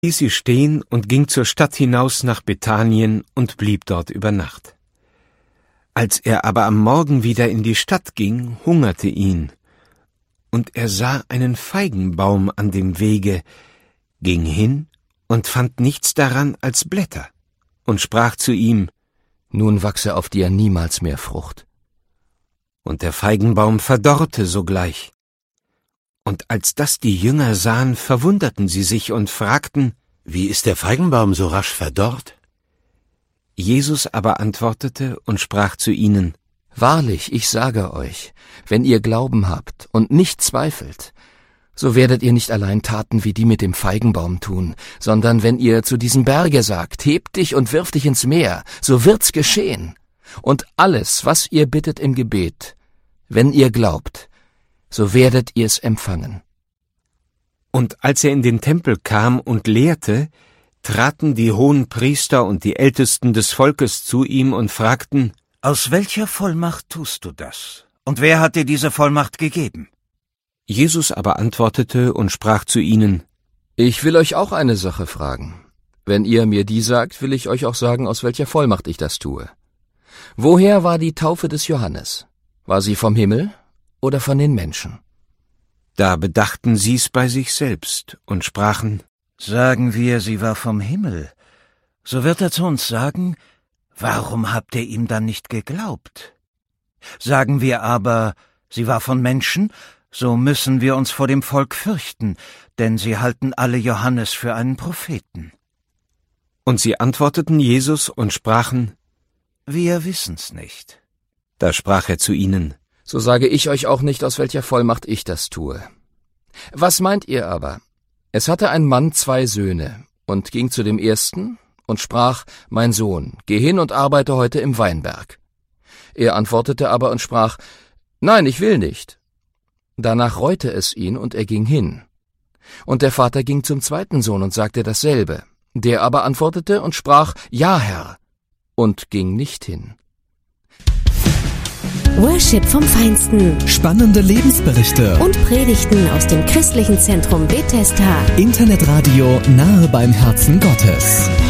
ließ sie stehen und ging zur Stadt hinaus nach Bethanien und blieb dort über Nacht. Als er aber am Morgen wieder in die Stadt ging, hungerte ihn, und er sah einen Feigenbaum an dem Wege, ging hin und fand nichts daran als Blätter, und sprach zu ihm: Nun wachse auf dir niemals mehr Frucht. Und der Feigenbaum verdorrte sogleich. Und als das die Jünger sahen, verwunderten sie sich und fragten: Wie ist der Feigenbaum so rasch verdorrt? Jesus aber antwortete und sprach zu ihnen: Wahrlich, ich sage euch, wenn ihr Glauben habt und nicht zweifelt, so werdet ihr nicht allein Taten wie die mit dem Feigenbaum tun, sondern wenn ihr zu diesem Berge sagt, heb dich und wirf dich ins Meer, so wird's geschehen. Und alles, was ihr bittet im Gebet, wenn ihr glaubt, so werdet ihr's empfangen. Und als er in den Tempel kam und lehrte, traten die Hohenpriester und die Ältesten des Volkes zu ihm und fragten: Aus welcher Vollmacht tust du das? Und wer hat dir diese Vollmacht gegeben? Jesus aber antwortete und sprach zu ihnen: Ich will euch auch eine Sache fragen. Wenn ihr mir die sagt, will ich euch auch sagen, aus welcher Vollmacht ich das tue. Woher war die Taufe des Johannes? War sie vom Himmel oder von den Menschen? Da bedachten sie's bei sich selbst und sprachen: Sagen wir, sie war vom Himmel, so wird er zu uns sagen: Warum habt ihr ihm dann nicht geglaubt? Sagen wir aber, sie war von Menschen, so müssen wir uns vor dem Volk fürchten, denn sie halten alle Johannes für einen Propheten. Und sie antworteten Jesus und sprachen: Wir wissen's nicht. Da sprach er zu ihnen: So sage ich euch auch nicht, aus welcher Vollmacht ich das tue. Was meint ihr aber? Es hatte ein Mann 2 Söhne und ging zu dem ersten und sprach: Mein Sohn, geh hin und arbeite heute im Weinberg. Er antwortete aber und sprach: Nein, ich will nicht. Danach reute es ihn, und er ging hin. Und der Vater ging zum zweiten Sohn und sagte dasselbe. Der aber antwortete und sprach: Ja, Herr, und ging nicht hin. Worship vom Feinsten. Spannende Lebensberichte Und Predigten aus dem christlichen Zentrum Bethesda. Internetradio nahe beim Herzen Gottes.